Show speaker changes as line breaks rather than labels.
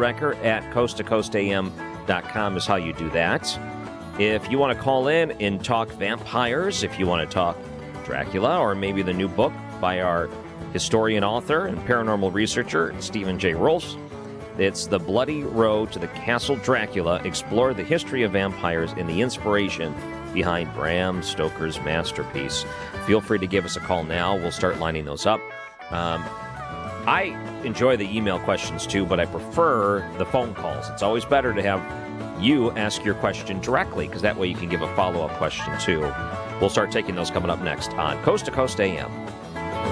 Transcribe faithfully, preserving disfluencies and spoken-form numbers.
Recker at coast to coast a m dot com is how you do that. If you want to call in and talk vampires, if you want to talk Dracula, or maybe the new book by our historian, author, and paranormal researcher, Stephen J. Rolfs, it's The Bloody Road to the Castle Dracula, explore the history of vampires and the inspiration behind Bram Stoker's masterpiece. Feel free to give us a call now. We'll start lining those up. Um, I enjoy the email questions too, but I prefer the phone calls. It's always better to have you ask your question directly, because that way you can give a follow-up question too. We'll start taking those coming up next on Coast to Coast A M.